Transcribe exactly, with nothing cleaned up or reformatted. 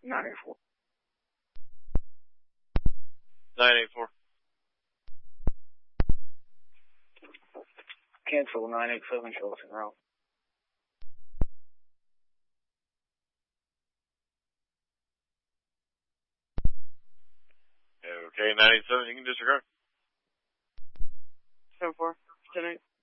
nine eight four. nine eight four. Cancel nine eight seven, show us en route. Okay, nine eight seven, you can disregard. seven four, ten eight.